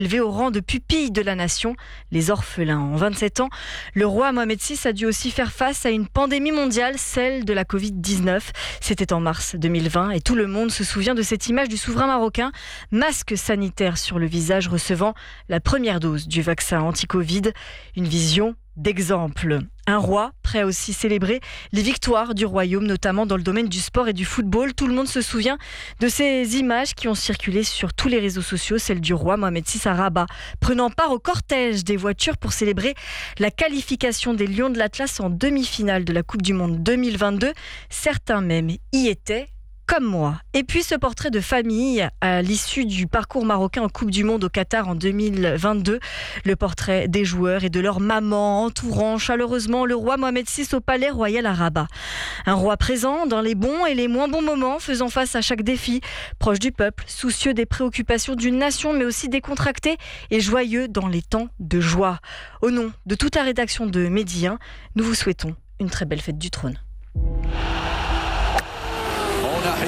élevé au rang de pupille de la nation, les orphelins. En 27 ans, le roi Mohamed VI a dû aussi faire face à une pandémie mondiale, celle de la Covid-19. C'était en mars 2020 et tout le monde se souvient de cette image du souverain marocain, masque sanitaire sur le visage, recevant la première dose du vaccin anti-Covid. Une vision d'exemple. Un roi prêt à aussi célébrer les victoires du royaume, notamment dans le domaine du sport et du football. Tout le monde se souvient de ces images qui ont circulé sur tous les réseaux sociaux, celle du roi Mohamed VI à Rabat, prenant part au cortège des voitures pour célébrer la qualification des Lions de l'Atlas en demi-finale de la Coupe du Monde 2022. Certains même y étaient, comme moi. Et puis ce portrait de famille à l'issue du parcours marocain en Coupe du Monde au Qatar en 2022. Le portrait des joueurs et de leur maman entourant chaleureusement le roi Mohamed VI au palais royal à Rabat. Un roi présent dans les bons et les moins bons moments, faisant face à chaque défi, proche du peuple, soucieux des préoccupations d'une nation, mais aussi décontracté et joyeux dans les temps de joie. Au nom de toute la rédaction de Medi 1, nous vous souhaitons une très belle fête du trône.